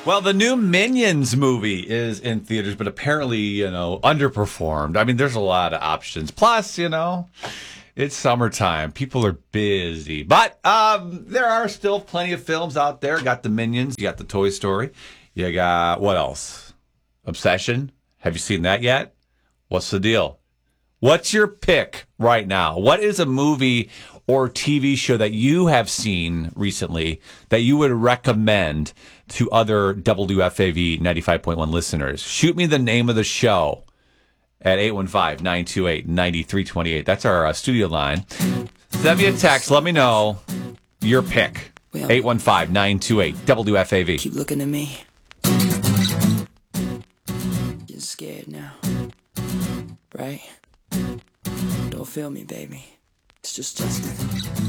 Well, the new Minions movie is in theaters, but apparently, underperformed. I mean, there's a lot of options. Plus, it's summertime. People are busy. But there are still plenty of films out there. Got the Minions. You got the Toy Story. You got, what else? Obsession. Have you seen that yet? What's the deal? What's your pick right now? What is a movie or TV show that you have seen recently that you would recommend to other WFAV 95.1 listeners? Shoot me the name of the show at 815-928-9328. That's our studio line. Send me a text. Let me know your pick. 815-928-WFAV. Keep looking at me. You're scared now. Right? Don't feel me, baby. It's just Justin.